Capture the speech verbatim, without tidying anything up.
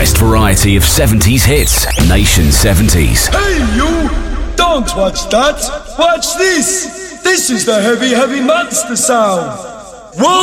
best variety of seventies hits. Nation seventies. Hey you! Don't watch that! Watch this! This is the heavy, heavy monster sound! Whoa!